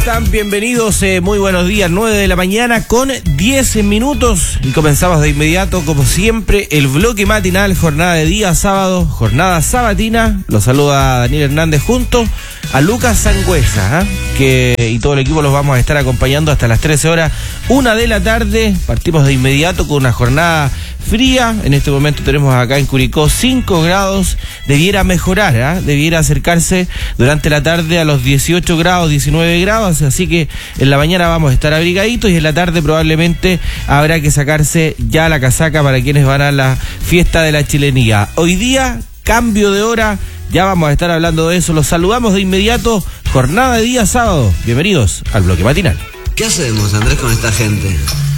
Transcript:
Están bienvenidos, muy buenos días, 9 de la mañana con 10 minutos y comenzamos de inmediato, como siempre, el bloque matinal, jornada de día sábado, jornada sabatina. Los saluda Daniel Hernández junto a Lucas Sangüesa, y todo el equipo los vamos a estar acompañando hasta las 13 horas, 1 de la tarde. Partimos de inmediato con una jornada fría. En este momento tenemos acá en Curicó 5 grados, debiera mejorar, debiera acercarse durante la tarde a los 18 grados, 19 grados, así que en la mañana vamos a estar abrigaditos y en la tarde probablemente habrá que sacarse ya la casaca para quienes van a la fiesta de la chilenía. Hoy día, cambio de hora, ya vamos a estar hablando de eso. Los saludamos de inmediato, jornada de día sábado. Bienvenidos al bloque matinal. ¿Qué hacemos, Andrés, con esta gente?